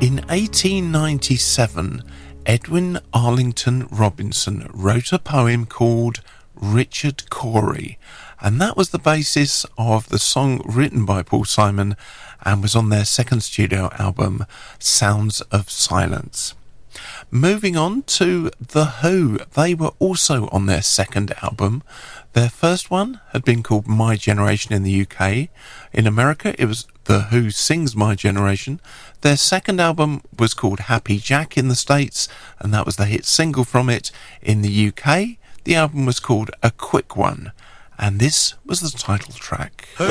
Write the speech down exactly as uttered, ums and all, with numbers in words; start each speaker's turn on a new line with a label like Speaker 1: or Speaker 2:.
Speaker 1: In eighteen ninety-seven, Edwin Arlington Robinson wrote a poem called Richard Cory, and that was the basis of the song written by Paul Simon and was on their second studio album, Sounds of Silence. Moving on to The Who, they were also on their second album. Their first one had been called My Generation in the U K. In America, it was The Who Sings My Generation. Their second album was called Happy Jack in the States, and that was the hit single from it. In the U K, the album was called A Quick One, and this was the title track.
Speaker 2: Who